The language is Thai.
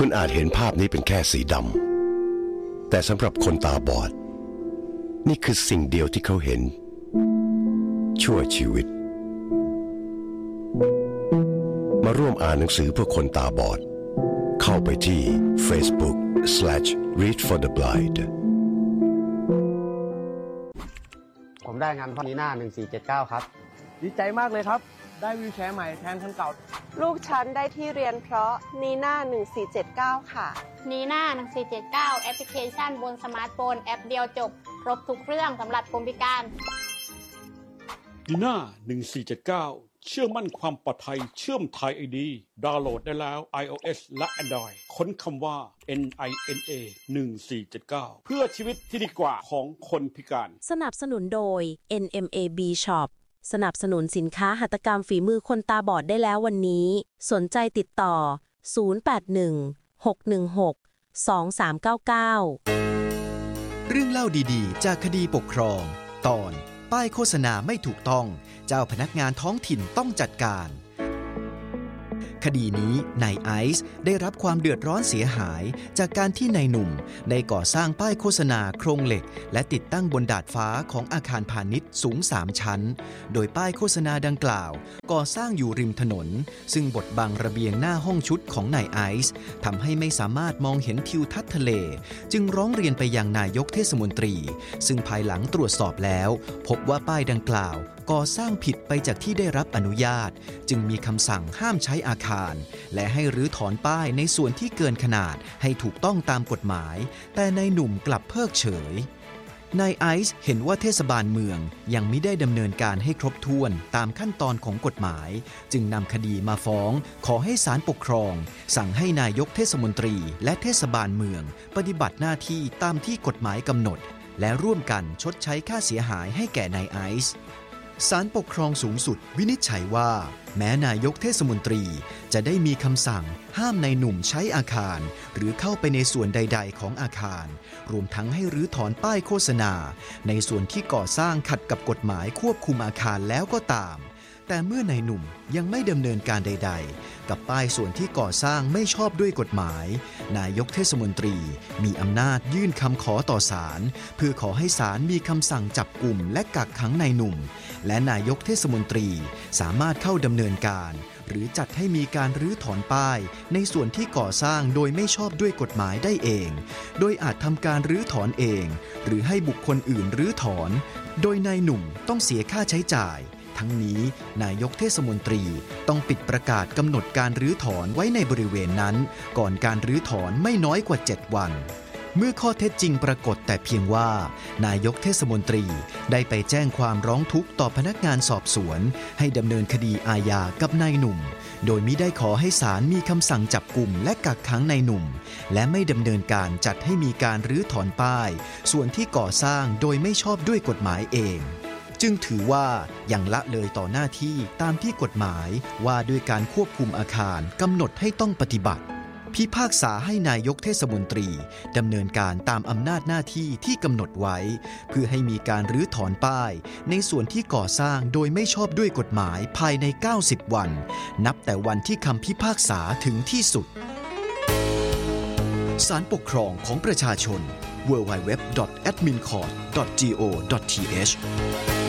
คุณอาจเห็นภาพนี้เป็นแค่สีดำแต่สำหรับคนตาบอดนี่คือสิ่งเดียวที่เขาเห็นชั่วชีวิตมาร่วมอ่านหนังสือเพื่อคนตาบอดเข้าไปที่ Facebook/Read for the Blind ผมได้งานพ่อนีน่า1479ครับดีใจมากเลยครับได้วีลแชร์ใหม่แทนคันเก่าลูกฉันได้ที่เรียนเพราะนีน่า1479ค่ะนีน่า1479แอปพลิเคชันบนสมาร์ทโฟนแอปเดียวจบครบทุกเรื่องสำหรับคนพิการนีน่า1479เชื่อมั่นความปลอดภัยเชื่อมไทย ID ดาวน์โหลดได้แล้ว iOS และ Android ค้นคำว่า NINA 1479เพื่อชีวิตที่ดีกว่าของคนพิการสนับสนุนโดย NMAB Shop สนับสนุนสินค้าหัตถกรรมฝีมือคนตาบอดได้แล้ววันนี้สนใจติดต่อ081-616-2399 เรื่องเล่าดีๆจากคดีปกครองตอนป้ายโฆษณาไม่ถูกต้องเจ้าพนักงานท้องถิ่นต้องจัดการคดีนี้นายไอซ์ได้รับความเดือดร้อนเสียหายจากการที่นายหนุ่มได้ก่อสร้างป้ายโฆษณาโครงเหล็กและติดตั้งบนดาดฟ้าของอาคารพาณิชย์สูง3ชั้นโดยป้ายโฆษณาดังกล่าวก่อสร้างอยู่ริมถนนซึ่งบดบังระเบียงหน้าห้องชุดของนายไอซ์ทำให้ไม่สามารถมองเห็นทิวทัศน์ทะเลจึงร้องเรียนไปยังนายกเทศมนตรีซึ่งภายหลังตรวจสอบแล้วพบว่าป้ายดังกล่าวก่อสร้างผิดไปจากที่ได้รับอนุญาตจึงมีคำสั่งห้ามใช้อาคารและให้รื้อถอนป้ายในส่วนที่เกินขนาดให้ถูกต้องตามกฎหมายแต่นายหนุ่มกลับเพิกเฉยนายไอซ์เห็นว่าเทศบาลเมืองยังไม่ได้ดำเนินการให้ครบถ้วนตามขั้นตอนของกฎหมายจึงนำคดีมาฟ้องขอให้ศาลปกครองสั่งให้นายกเทศมนตรีและเทศบาลเมืองปฏิบัติหน้าที่ตามที่กฎหมายกำหนดและร่วมกันชดใช้ค่าเสียหายให้แก่นายไอซ์ศาลปกครองสูงสุดวินิจฉัยว่าแม้นายกเทศมนตรีจะได้มีคำสั่งห้ามนายหนุ่มใช้อาคารหรือเข้าไปในส่วนใดๆของอาคารรวมทั้งให้รื้อถอนป้ายโฆษณาในส่วนที่ก่อสร้างขัดกับกฎหมายควบคุมอาคารแล้วก็ตามแต่เมื่อนายหนุ่มยังไม่ดำเนินการใดๆกับป้ายส่วนที่ก่อสร้างไม่ชอบด้วยกฎหมายนายกเทศมนตรีมีอำนาจยื่นคำขอต่อศาลเพื่อขอให้ศาลมีคำสั่งจับกุมและกักขังนายหนุ่มและนายกเทศมนตรีสามารถเข้าดำเนินการหรือจัดให้มีการรื้อถอนป้ายในส่วนที่ก่อสร้างโดยไม่ชอบด้วยกฎหมายได้เองโดยอาจทำการรื้อถอนเองหรือให้บุคคลอื่นรื้อถอนโดยนายหนุ่มต้องเสียค่าใช้จ่ายทั้งนี้นายกเทศมนตรีต้องปิดประกาศกำหนดการรื้อถอนไว้ในบริเวณนั้นก่อนการรื้อถอนไม่น้อยกว่า7 วันเมื่อข้อเท็จจริงปรากฏแต่เพียงว่านายกเทศมนตรีได้ไปแจ้งความร้องทุกข์ต่อพนักงานสอบสวนให้ดำเนินคดีอาญากับนายหนุ่มโดยมิได้ขอให้ศาลมีคำสั่งจับกุมและกักขังนายหนุ่มและไม่ดำเนินการจัดให้มีการรื้อถอนป้ายส่วนที่ก่อสร้างโดยไม่ชอบด้วยกฎหมายเองจึงถือว่ายังละเลยต่อหน้าที่ตามที่กฎหมายว่าด้วยการควบคุมอาคารกำหนดให้ต้องปฏิบัติพิพากษาให้นายกเทศมนตรีดำเนินการตามอำนาจหน้าที่ที่กำหนดไว้เพื่อให้มีการรื้อถอนป้ายในส่วนที่ก่อสร้างโดยไม่ชอบด้วยกฎหมายภายใน90 วันนับแต่วันที่คำพิพากษาถึงที่สุดศาลปกครองของประชาชน www.admincourt.go.th